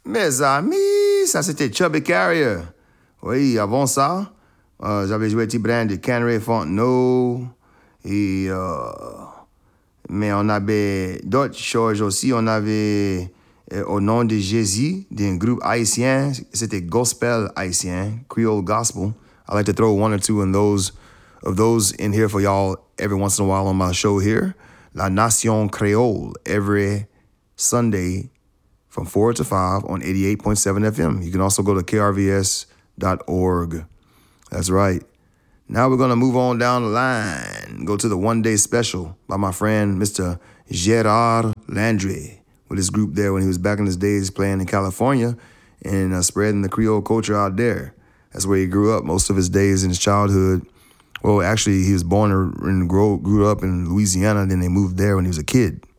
Mes amis, ça c'était Chubby Carrier. Oui, avant ça, j'avais joué T-Brand de Canary Fontenot. Et, mais on avait d'autres choses aussi. On avait au nom de Jésus, d'un groupe haïtien. C'était gospel haïtien, Creole gospel. I like to throw one or two of those in here for y'all every once in a while on my show here. La Nation Creole, every Sunday from 4 to 5 on 88.7 FM. You can also go to krvs.org. That's right. Now we're going to move on down the line, go to the one-day special by my friend, Mr. Gerard Landry, with his group there when he was back in his days playing in California and spreading the Creole culture out there. That's where he grew up most of his days in his childhood. Well, actually, he was born and grew up in Louisiana, then they moved there when he was a kid.